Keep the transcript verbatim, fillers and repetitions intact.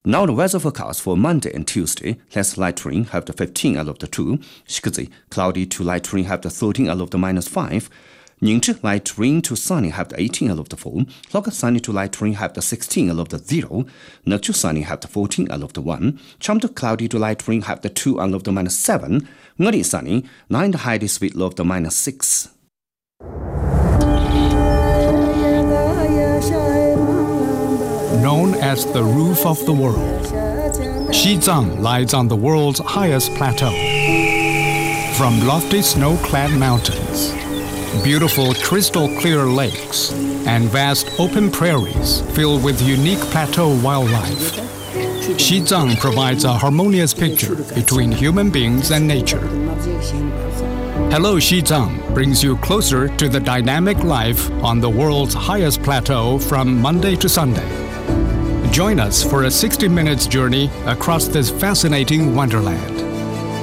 Now the weather forecast for Monday and Tuesday, less light rain, have the fifteen out of the two. Shikazi, cloudy to light rain, have the thirteen out of the minus five. Ningzhi, light rain to sunny, have the eighteen out of the four. Loka, sunny to light rain, have the sixteen out of the zero. Nekchu, sunny, have the fourteen out of the one. Chamtu, cloudy to light rain, have the two out of the minus seven. Ngari, sunny, nine the highest with low of the minus six. Known as the roof of the world, Xizang lies on the world's highest plateau. From lofty snow-clad mountains, beautiful crystal-clear lakes, and vast open prairies filled with unique plateau wildlife, Xizang provides a harmonious picture between human beings and nature. Hello Xizang brings you closer to the dynamic life on the world's highest plateau from Monday to Sunday. Join us for a sixty minutes journey across this fascinating wonderland.